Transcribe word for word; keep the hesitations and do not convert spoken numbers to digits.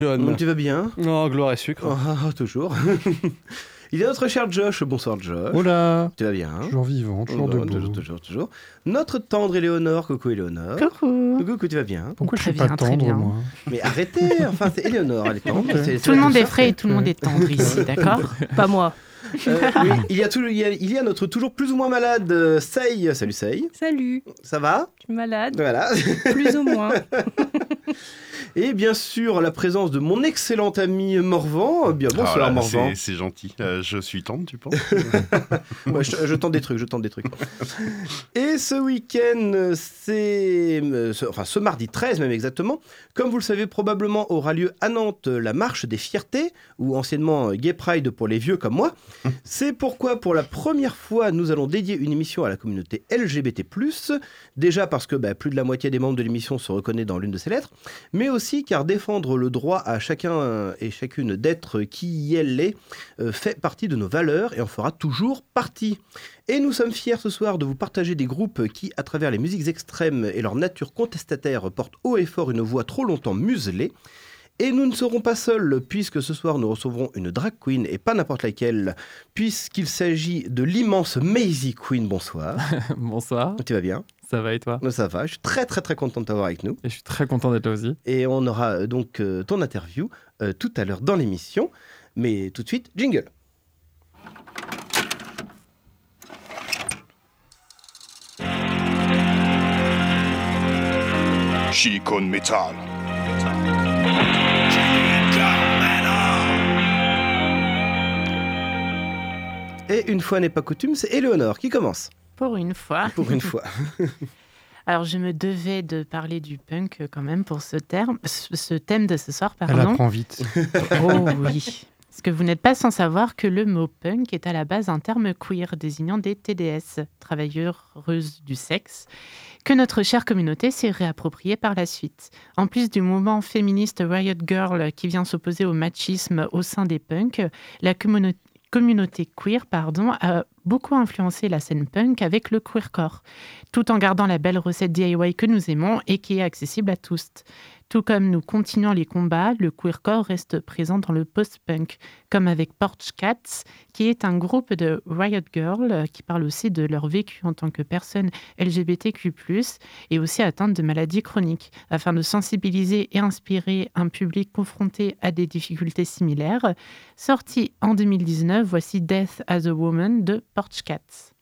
John. Tu vas bien? Oh, gloire et sucre. Oh, toujours. Il y a notre cher Josh. Bonsoir Josh. Hola. Tu vas bien? Toujours vivant, toujours Oh, debout. Toujours, toujours, toujours. Notre tendre Éléonore. Coucou Éléonore. Coucou. Coucou, tu vas bien? Pourquoi je Très suis pas bien, très tendre, bien. moi? Mais arrêtez. Enfin, c'est Éléonore, elle est tendre. Ok. C'est- c'est Tout le la monde est douceur. frais et tout le monde est tendre ici, d'accord? Pas moi. Euh, oui, il, y a tout- il, y a, il y a notre toujours plus ou moins malade euh, Sei. Salut Sei. Salut, Ça va? je suis malade, Voilà. plus ou moins. Et bien sûr, la présence de mon excellent ami Morvan. Bien, bonsoir Ah, voilà, Morvan. c'est, c'est gentil. Euh, je suis tendre, tu penses? Ouais, je, je tente des trucs, je tente des trucs. Et ce week-end, c'est... euh, ce- enfin, ce mardi treize même exactement, comme vous le savez probablement, aura lieu à Nantes la Marche des Fiertés, ou anciennement euh, Gay Pride pour les vieux comme moi. C'est pourquoi, pour la première fois, nous allons dédier une émission à la communauté L G B T plus. Déjà parce que bah, plus de la moitié des membres de l'émission se reconnaît dans l'une de ces lettres, mais aussi car défendre le droit à chacun euh, et chacune d'être qui elle est euh, fait partie de nos valeurs et en fera toujours partie. Et nous sommes fiers ce soir de vous partager des groupes qui, à travers les musiques extrêmes et leur nature contestataire, portent haut et fort une voix trop longtemps muselée. Et nous ne serons pas seuls, puisque ce soir nous recevrons une drag queen, et pas n'importe laquelle, puisqu'il s'agit de l'immense Maisie Queen. Bonsoir. Bonsoir, Tu vas bien? ça va et toi? Ça va, je suis très très très content de t'avoir avec nous. Et je suis très content d'être là aussi. Et on aura euh, donc euh, ton interview euh, tout à l'heure dans l'émission. Mais tout de suite, jingle. Chicon Metal. Et une fois n'est pas coutume, c'est Éléonore qui commence. Pour une fois. Pour une fois. Alors, je me devais de parler du punk euh, quand même pour ce, terme, ce ce thème de ce soir, Elle pardon. apprend vite. Oh oui. Parce que vous n'êtes pas sans savoir que le mot punk est à la base un terme queer désignant des T D S, travailleuses du sexe, que notre chère communauté s'est réapproprié par la suite. En plus du mouvement féministe Riot Girl qui vient s'opposer au machisme au sein des punks, la communauté communauté queer pardon, a beaucoup influencé la scène punk avec le queercore, tout en gardant la belle recette D I Y que nous aimons et qui est accessible à tous. Tout comme nous continuons les combats, le queercore reste présent dans le post-punk, comme avec Porch Cats, qui est un groupe de Riot Girl qui parle aussi de leur vécu en tant que personne L G B T Q plus, et aussi atteinte de maladies chroniques, afin de sensibiliser et inspirer un public confronté à des difficultés similaires. Sorti en deux mille dix-neuf, voici Death as a Woman de Porch Cats.